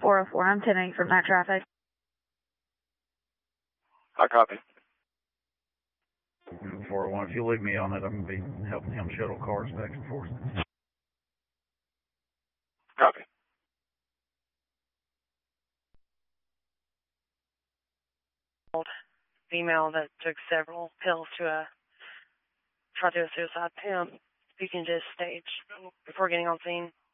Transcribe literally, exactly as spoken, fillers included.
four oh four. I'm ten eight from that traffic. I copy. four oh one, if you leave me on it, I'm going to be helping him shuttle cars back and forth. Copy. Female that took several pills to uh, try to do a suicide attempt. You can just stage before getting on scene.